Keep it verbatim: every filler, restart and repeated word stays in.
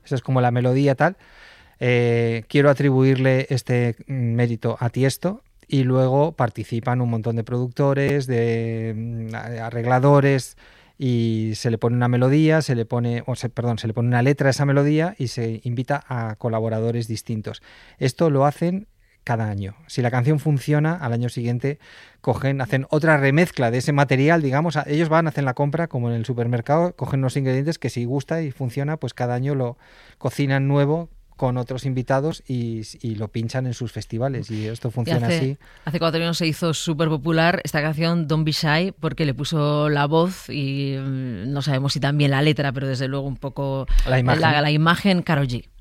Esa es como la melodía tal. Eh, quiero atribuirle este mérito a Tiesto. Y luego participan un montón de productores, de arregladores, y se le pone una melodía, se le pone, o se, perdón, se le pone una letra a esa melodía y se invita a colaboradores distintos. Esto lo hacen cada año. Si la canción funciona, al año siguiente cogen, hacen otra remezcla de ese material, digamos, ellos van, hacen la compra como en el supermercado, cogen unos ingredientes que si gusta y funciona, pues cada año lo cocinan nuevo con otros invitados y, y lo pinchan en sus festivales, y esto funciona y hace, así. Hace cuatro años se hizo súper popular esta canción Don't Be Shy porque le puso la voz y no sabemos si también la letra, pero desde luego un poco la imagen, la, la imagen Karol G.